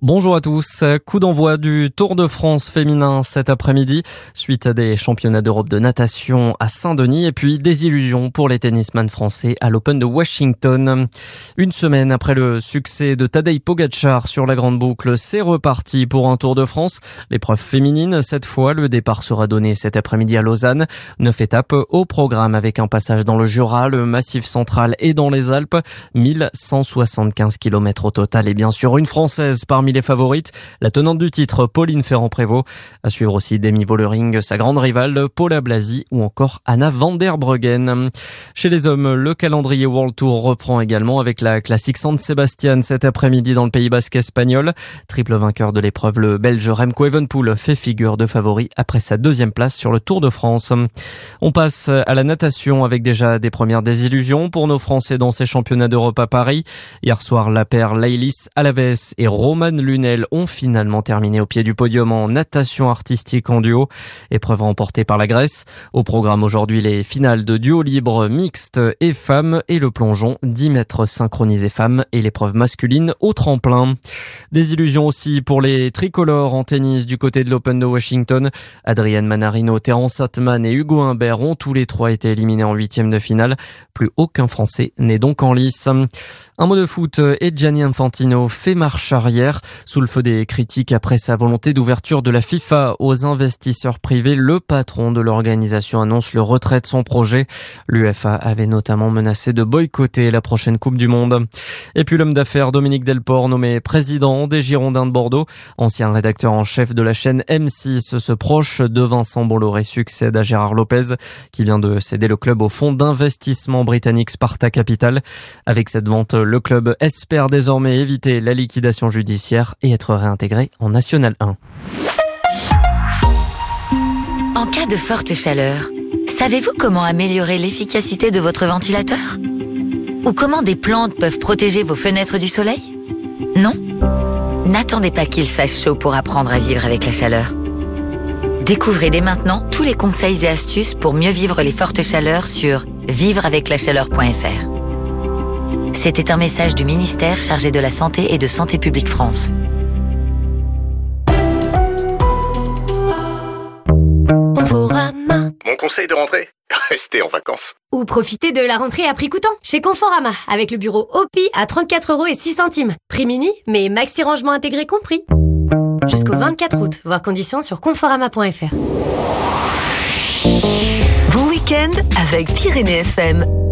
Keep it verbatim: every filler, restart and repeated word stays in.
Bonjour à tous. Coup d'envoi du Tour de France féminin cet après-midi, suite à des championnats d'Europe de natation à Saint-Denis et puis des illusions pour les tennisman français à l'Open de Washington. Une semaine après le succès de Tadej Pogačar sur la grande boucle, c'est reparti pour un Tour de France. L'épreuve féminine, cette fois, le départ sera donné cet après-midi à Lausanne. Neuf étapes au programme avec un passage dans le Jura, le Massif central et dans les Alpes. mille cent soixante-quinze kilomètres au total et bien sûr une Française parmi les favorites, la tenante du titre, Pauline Ferrand-Prévot. À suivre aussi Demi Vollering, sa grande rivale, Paula Blasi ou encore Anna van der Breggen. Chez les hommes, le calendrier World Tour reprend également avec la classique San Sebastian cet après-midi dans le Pays basque espagnol. Triple vainqueur de l'épreuve, le Belge Remco Evenepoel fait figure de favori après sa deuxième place sur le Tour de France. On passe à la natation avec déjà des premières désillusions pour nos Français dans ces championnats d'Europe à Paris. Hier soir, la paire Laylis Alaves et Roman Lunel ont finalement terminé au pied du podium en natation artistique en duo. Épreuve remportée par la Grèce. Au programme aujourd'hui, les finales de duo libre mixte et femmes et le plongeon dix mètres synchronisé femmes et l'épreuve masculine au tremplin. Des illusions aussi pour les tricolores en tennis du côté de l'Open de Washington. Adrian Manarino, Terence Atman et Hugo Humbert ont tous les trois été éliminés en huitième de finale. Plus aucun Français n'est donc en lice. Un mot de foot et Gianni Infantino fait marche arrière. Sous le feu des critiques après sa volonté d'ouverture de la FIFA aux investisseurs privés, le patron de l'organisation annonce le retrait de son projet. L'UEFA avait notamment menacé de boycotter la prochaine Coupe du Monde. Et puis l'homme d'affaires Dominique Delport, nommé président des Girondins de Bordeaux, ancien rédacteur en chef de la chaîne M six, ce proche de Vincent Bolloré succède à Gérard Lopez, qui vient de céder le club au fonds d'investissement britannique Sparta Capital. Avec cette vente, le club espère désormais éviter la liquidation judiciaire et être réintégré en National un. En cas de forte chaleur, savez-vous comment améliorer l'efficacité de votre ventilateur ? Ou comment des plantes peuvent protéger vos fenêtres du soleil ? Non ? N'attendez pas qu'il fasse chaud pour apprendre à vivre avec la chaleur. Découvrez dès maintenant tous les conseils et astuces pour mieux vivre les fortes chaleurs sur vivre avec la chaleur point f r. C'était un message du ministère chargé de la Santé et de Santé publique France. Conforama. Mon conseil de rentrée ? Restez en vacances. Ou profitez de la rentrée à prix coûtant chez Conforama avec le bureau O P I à trente-quatre euros et six centimes. Prix mini, mais maxi rangement intégré compris. Jusqu'au vingt-quatre août, voir conditions sur conforama point f r. Bon week-end avec Pyrénées F M.